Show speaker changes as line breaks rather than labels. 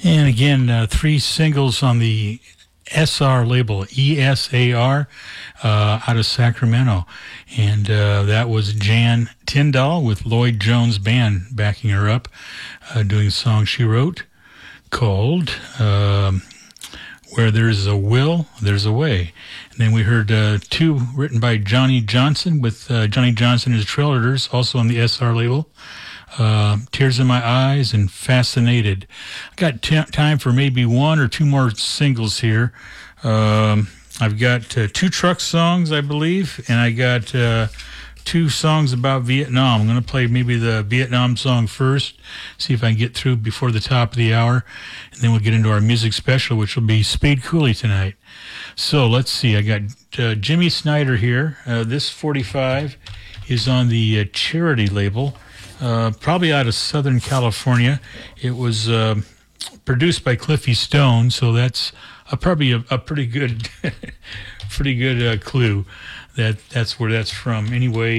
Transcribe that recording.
And again, three singles on the SR label, ESAR, out of Sacramento. And that was Jan Tyndall with Lloyd Jones Band backing her up, doing a song she wrote called Where There's a Will, There's a Way. And then we heard two written by Johnny Johnson with Johnny Johnson and his Trailers, also on the SR label. Tears in My Eyes and Fascinated. I got time for maybe one or two more singles here. I've got two truck songs, I believe, and I got two songs about Vietnam. I'm going to play maybe the Vietnam song first, see if I can get through before the top of the hour, and then we'll get into our music special, which will be Spade Cooley tonight. So let's see. I got Jimmy Snyder here. This 45 is on the Charity label. Probably out of Southern California. It was produced by Cliffy Stone, so that's probably a pretty good, clue that that's where that's from. Anyway.